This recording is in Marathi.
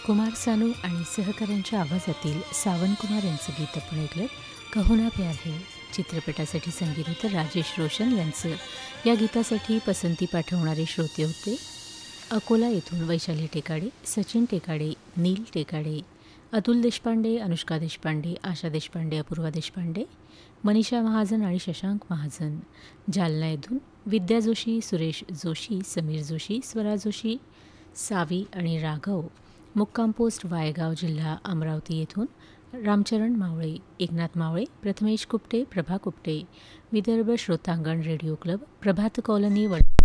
कुमार सानू आणि सहकाऱ्यांच्या आवाजातील सावन कुमार यांचं गीत आपण ऐकलं. कहो प्यार है चित्रपटासाठी संगीत होतं राजेश रोशन यांचं. या गीतासाठी पसंती पाठवणारे श्रोते होते अकोला येथून वैशाली टेकाडे, सचिन टेकाडे, नील टेकाडे, अतुल देशपांडे, अनुष्का देशपांडे, आशा देशपांडे, अपूर्वा देशपांडे, मनीषा महाजन आणि शशांक महाजन. जालना येथून विद्या जोशी, सुरेश जोशी, समीर जोशी, स्वरा जोशी, सावी आणि राघव. मुक्काम पोस्ट वायगाव, जिल्हा अमरावती येथून रामचरण मावळे, एकनाथ मावळे, प्रथमेश कुपटे, प्रभा कुपटे. विदर्भ श्रोतांगण रेडिओ क्लब, प्रभात कॉलनी,